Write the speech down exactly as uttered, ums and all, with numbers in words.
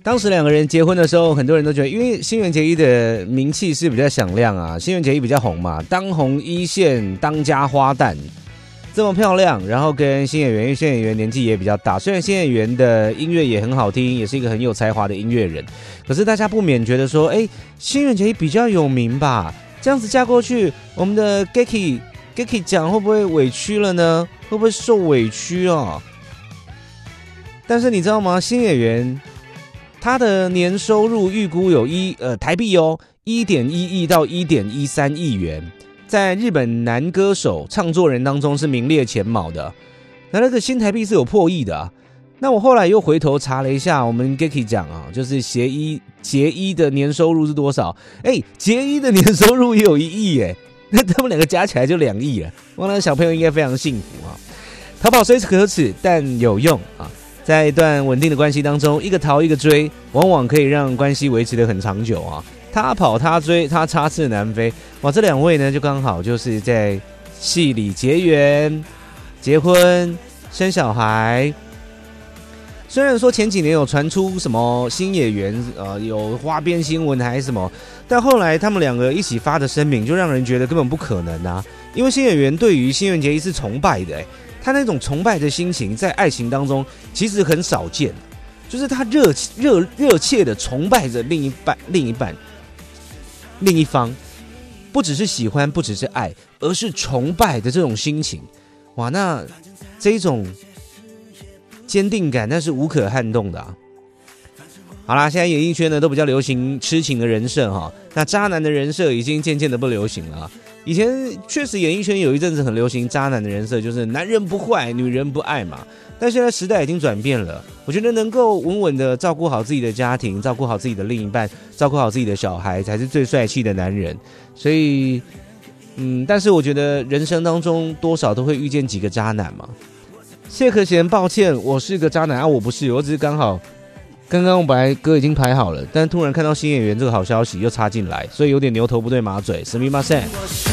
当时两个人结婚的时候，很多人都觉得，因为新垣结衣的名气是比较响亮啊，新垣结衣比较红嘛，当红一线当家花旦，这么漂亮，然后跟新演员，因为新演员年纪也比较大，虽然新演员的音乐也很好听，也是一个很有才华的音乐人，可是大家不免觉得说，哎，新垣结衣比较有名吧，这样子嫁过去，我们的 Geki Geki 讲会不会委屈了呢？会不会受委屈啊？但是你知道吗？新演员他的年收入预估有一呃台币哦，一点一亿到一点一三亿元。在日本男歌手唱作人当中是名列前茅的，那那个新台币是有破亿的啊。那我后来又回头查了一下，我们 Geki 讲啊，就是结衣结衣的年收入是多少？哎，结衣的年收入也有一亿哎，那他们两个加起来就两亿了。哇，那小朋友应该非常幸福啊。逃跑虽可耻，但有用啊。在一段稳定的关系当中，一个逃一个追，往往可以让关系维持得很长久啊。他跑他追，他插翅难飞。哇，这两位呢，就刚好就是在戏里结缘、结婚、生小孩。虽然说前几年有传出什么新演员呃有花边新闻还是什么，但后来他们两个一起发的声明，就让人觉得根本不可能啊。因为新演员对于新垣结衣是崇拜的、欸，他那种崇拜的心情在爱情当中其实很少见，就是他热热热切的崇拜着另一半、另一半。另一方，不只是喜欢，不只是爱，而是崇拜的这种心情，哇，那这一种坚定感，那是无可撼动的啊。好啦，现在演艺圈呢都比较流行痴情的人设哈，那渣男的人设已经渐渐的不流行了啊。以前确实演艺圈有一阵子很流行渣男的人设，就是男人不坏，女人不爱嘛。但现在时代已经转变了，我觉得能够稳稳的照顾好自己的家庭，照顾好自己的另一半，照顾好自己的小孩，才是最帅气的男人。所以，嗯，但是我觉得人生当中多少都会遇见几个渣男嘛。谢可贤，抱歉，我是个渣男啊，我不是，我只是刚好刚刚我本来歌已经排好了，但突然看到新演员这个好消息又插进来，所以有点牛头不对马嘴。すみません。